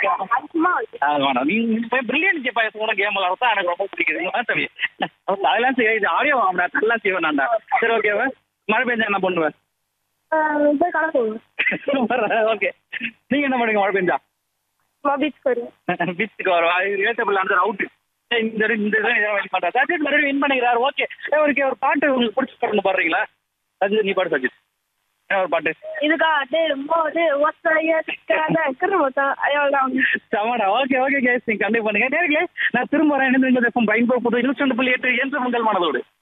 வேணாம் நீங்க பிரில்லியன்ட் பாயசம் கேம் விளாட்றதா எனக்கு ரொம்ப பிடிக்குது தம்பி அதெல்லாம் செய்ய இது ஆடியோ வாங்கடா அதெல்லாம் செய்வேன் நான்டா சரி ஓகேவா மழை பெஞ்சா என்ன பண்ணுவேன் ஓகே நீங்க என்ன பண்ணுங்க மழை பெஞ்சா பீச்சுக்கு வரும் ரேட்டபிள் அந்த அவுட் இந்த மறுபடியும் வின் பண்ணிக்கிறாரு ஓகே ஓகே ஒரு பாட்டு உங்களுக்கு பிடிச்ச பாட்டு பாடுறீங்களா சஜித் நீ பாடு சஜித் என்ன ஒரு பாட்டு சமாடா ஓகே ஓகே கேஸ் நீங்க கண்டிப்பா பண்ணுங்க நேர்களே நான் திரும்ப வரேன் புது 22.8 என்று உங்கள் மனதோடு